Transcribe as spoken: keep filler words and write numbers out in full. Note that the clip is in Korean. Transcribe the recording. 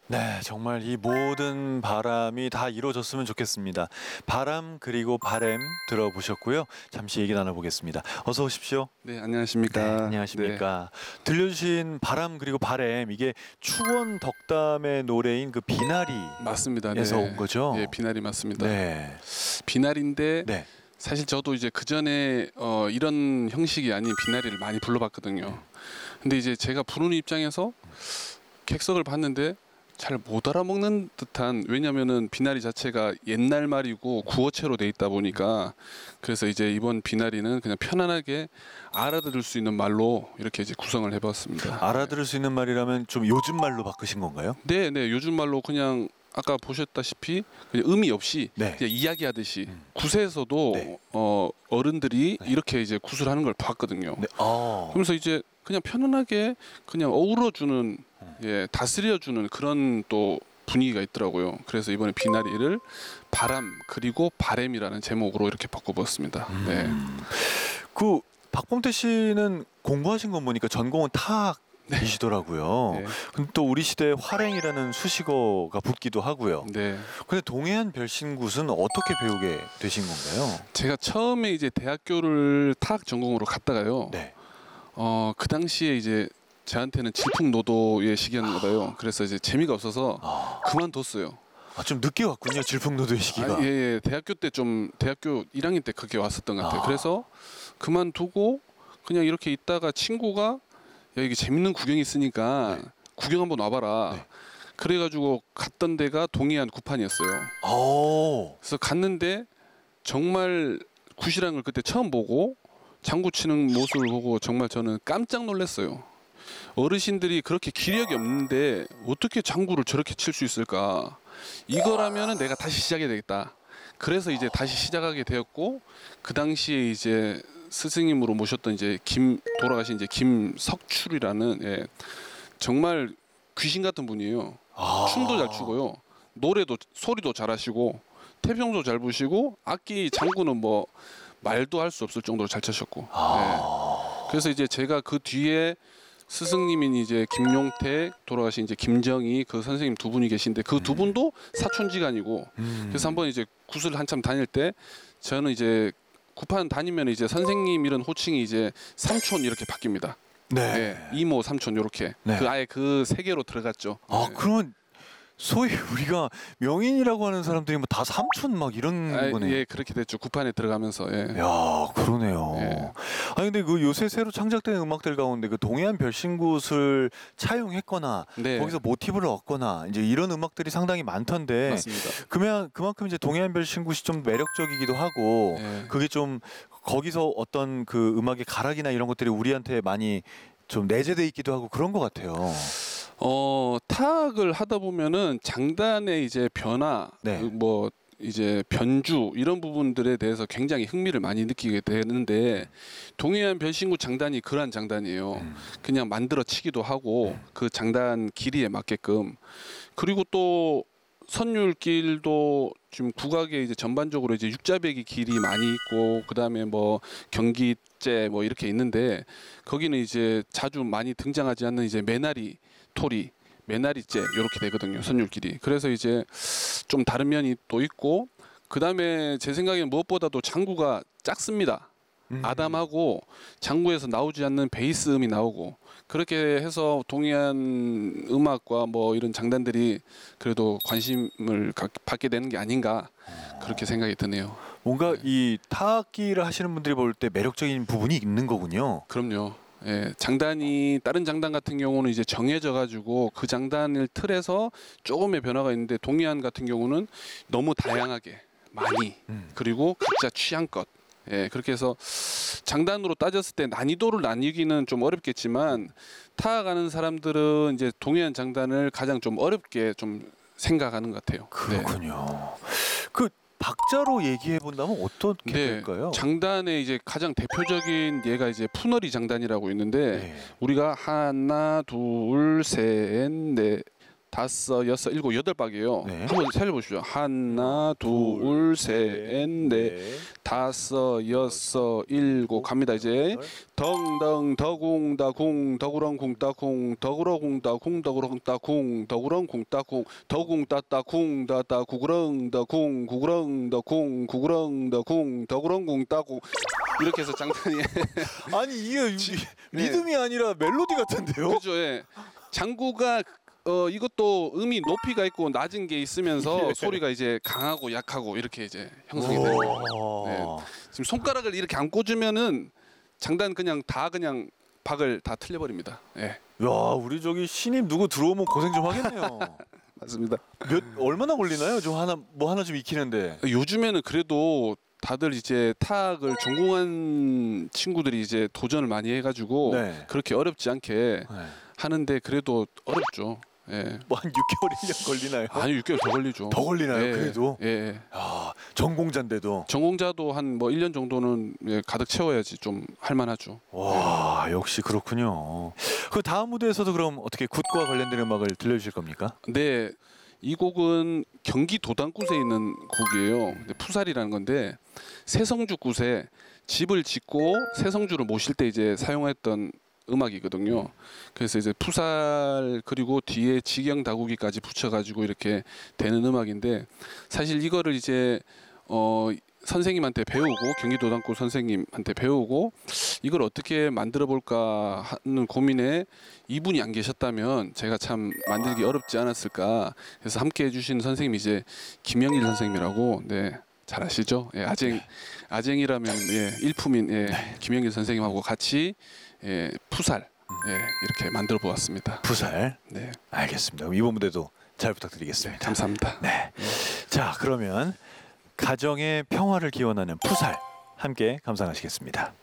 네, 정말 이 모든 바람이 다 이루어졌으면 좋겠습니다. 바람 그리고 바램 들어보셨고요. 잠시 얘기 나눠보겠습니다. 어서 오십시오. 네, 네, 안녕하십니까. 네. 안녕하십니까. 들려주신 바람 그리고 바램 이게 추원 덕담의 노래인 그 비나리에서 맞습니다. 네. 온 거죠? 예, 비나리 맞습니다. 네, 비나리인데 네, 사실 저도 이제 그 전에 어, 이런 형식이 아닌 비나리를 많이 불러봤거든요. 근데 이제 제가 부르는 입장에서 객석을 봤는데 잘 못 알아먹는 듯한, 왜냐면은 비나리 자체가 옛날 말이고 구어체로 돼 있다 보니까, 그래서 이제 이번 비나리는 그냥 편안하게 알아들을 수 있는 말로 이렇게 이제 구성을 해봤습니다. 알아들을 수 있는 말이라면 좀 요즘 말로 바꾸신 건가요? 네, 네, 요즘 말로 그냥 아까 보셨다시피 그냥 의미 없이 네. 그냥 이야기하듯이 음. 굿에서도 네. 어, 어른들이 네. 이렇게 이제 굿을 하는 걸 봤거든요. 네, 어. 그러면서 이제 그냥 편안하게 그냥 어우러주는, 음. 예, 다스려주는 그런 또 분위기가 있더라고요. 그래서 이번에 비나리를 바람 그리고 바램이라는 제목으로 이렇게 바꿔봤습니다. 네. 음. 그 박범태 씨는 공부하신 건 보니까 전공은 타악이시더라고요. 네. 근데 또 우리 시대에 활행이라는 수식어가 붙기도 하고요. 네. 근데 동해안 별신굿은 어떻게 배우게 되신 건가요? 제가 처음에 이제 대학교를 타악 전공으로 갔다가요. 네. 어, 그 당시에 이제 저한테는 질풍노도의 시기였나 봐요. 그래서 이제 재미가 없어서 아, 그만뒀어요. 아, 좀 늦게 왔군요. 질풍노도의 시기가. 아, 예, 예. 대학교 때 좀, 대학교 일 학년 때 그렇게 왔었던 것 같아요. 아. 그래서 그만두고 그냥 이렇게 있다가 친구가 야, 이게 재밌는 구경이 있으니까 네. 구경 한번 와봐라. 네. 그래가지고 갔던 데가 동해안 구판이었어요. 오. 그래서 갔는데 정말 굿이라는 걸 그때 처음 보고 장구 치는 모습을 보고 정말 저는 깜짝 놀랐어요. 어르신들이 그렇게 기력이 없는데 어떻게 장구를 저렇게 칠 수 있을까? 이거라면은 내가 다시 시작해야 되겠다. 그래서 이제 다시 시작하게 되었고, 그 당시에 이제 스승님으로 모셨던 이제 김 돌아가신 이제 김석출이라는, 예, 정말 귀신 같은 분이에요. 아. 춤도 잘 추고요, 노래도 소리도 잘하시고, 태평도 잘 부시고, 악기 장구는 뭐 말도 할 수 없을 정도로 잘 치셨고. 아. 예. 그래서 이제 제가 그 뒤에 스승님인 이제 김용택, 돌아가신 이제 김정희, 그 선생님 두 분이 계신데 그 두 분도 사촌지간이고. 음. 그래서 한번 이제 굿을 한참 다닐 때 저는 이제 굿판 다니면 이제 선생님 이런 호칭이 이제 삼촌 이렇게 바뀝니다. 네. 예, 이모 삼촌 이렇게. 네. 그 아예 그 세계로 들어갔죠. 아, 예. 그러면 소위 우리가 명인이라고 하는 사람들이 뭐 다 삼촌 막 이런 아, 거네요. 예, 그렇게 됐죠. 굿판에 들어가면서. 예. 야, 그러네요. 예. 아니 근데 그 요새 새로 창작되는 음악들 가운데 그 동해안 별신굿을 차용했거나 네. 거기서 모티브를 얻거나 이제 이런 음악들이 상당히 많던데, 맞습니다. 그러면 그만큼 이제 동해안 별신굿이 좀 매력적이기도 하고, 예. 그게 좀 거기서 어떤 그 음악의 가락이나 이런 것들이 우리한테 많이 좀 내재돼 있기도 하고 그런 것 같아요. 어, 타악을 하다 보면은 장단의 이제 변화, 네. 그 뭐 이제 변주 이런 부분들에 대해서 굉장히 흥미를 많이 느끼게 되는데, 동해안 별신굿 장단이 그러한 장단이에요. 음. 그냥 만들어 치기도 하고 그 장단 길이에 맞게끔. 그리고 또 선율길도 지금 국악에 이제 전반적으로 이제 육자배기 길이 많이 있고, 그다음에 뭐 경기제 뭐 이렇게 있는데, 거기는 이제 자주 많이 등장하지 않는 이제 메나리 토리, 메나리째 이렇게 되거든요, 선율길이. 그래서 이제 좀 다른 면이 또 있고, 그다음에 제 생각에는 무엇보다도 장구가 작습니다. 음. 아담하고 장구에서 나오지 않는 베이스 음이 나오고, 그렇게 해서 동해안 음악과 뭐 이런 장단들이 그래도 관심을 가, 받게 되는 게 아닌가, 그렇게 생각이 드네요. 뭔가 이 타악기를 하시는 분들이 볼 때 매력적인 부분이 있는 거군요. 그럼요. 예, 장단이 다른 장단 같은 경우는 이제 정해져 가지고 그 장단을 틀에서 조금의 변화가 있는데, 동해안 같은 경우는 너무 다양하게 많이, 음. 그리고 각자 취향껏, 예, 그렇게 해서 장단으로 따졌을 때 난이도를 나뉘기는 좀 어렵겠지만, 타악하는 사람들은 이제 동해안 장단을 가장 좀 어렵게 좀 생각하는 것 같아요. 그렇군요. 그 박자로 얘기해 본다면 어떻게 네, 될까요? 장단의 이제 가장 대표적인 예가 이제 푸너리 장단이라고 있는데, 네. 우리가 하나, 둘, 셋, 넷, 다섯, 여섯, 일곱, 여덟 박이에요. 네. 한번 살려보십시오. 하나, 둘, 셋, 넷, 다섯, 여섯, 일곱 갑니다. 이제 덩덩 더궁 다궁 더구렁 궁 따궁 더구러 궁 따궁 더구렁 따궁 더구렁 궁 따궁 더궁 따따 궁 따따 구구렁 더궁 구구렁 더궁 구구렁 더궁 더구렁 궁 따궁 이렇게 해서 장단이 아니 이게 리듬이 아니라 멜로디 같은데요? 그죠? 예. 장구가 어 이것도 음이 높이가 있고 낮은 게 있으면서 예. 소리가 이제 강하고 약하고 이렇게 이제 형성이 되는 거예요. 네. 지금 손가락을 이렇게 안 꽂으면은 장단 그냥 다 그냥 박을 다 틀려버립니다. 예. 야, 우리 저기 신입 누구 들어오면 고생 좀 하겠네요. 맞습니다. 몇 얼마나 걸리나요? 좀 하나 뭐 하나 좀 익히는데. 요즘에는 그래도 다들 이제 타악을 전공한 친구들이 이제 도전을 많이 해가지고 네. 그렇게 어렵지 않게 네. 하는데 그래도 어렵죠. 예. 뭐 한 육 개월 일 년 걸리나요? 아니 육 개월 더 걸리죠. 더 걸리나요? 예, 그래도? 예. 야, 전공자인데도. 전공자도 한 뭐 일 년 정도는 예, 가득 채워야지 좀 할만하죠. 와, 역시 그렇군요. 그 다음 무대에서도 그럼 어떻게 굿과 관련된 음악을 들려주실 겁니까? 네, 이 곡은 경기 도당굿에 있는 곡이에요. 근데 푸살이라는 건데 세성주 굿에 집을 짓고 세성주를 모실 때 이제 사용했던 음악이거든요. 그래서 이제 푸살 그리고 뒤에 지경 다구기까지 붙여가지고 이렇게 되는 음악인데 사실 이거를 이제 어 선생님한테 배우고 경기도당구 선생님한테 배우고 이걸 어떻게 만들어 볼까 하는 고민에 이분이 안 계셨다면 제가 참 만들기 어렵지 않았을까. 그래서 함께 해주신 선생님이 이제 김영일 선생님이라고 네. 잘 아시죠? 예, 아쟁 아쟁이라면 예, 일품인 예, 김영일 선생님하고 같이 예, 푸살 예, 이렇게 만들어 보았습니다. 푸살. 네, 알겠습니다. 그럼 이번 무대도 잘 부탁드리겠습니다. 감사합니다. 네. 자, 그러면 가정의 평화를 기원하는 푸살 함께 감상하시겠습니다.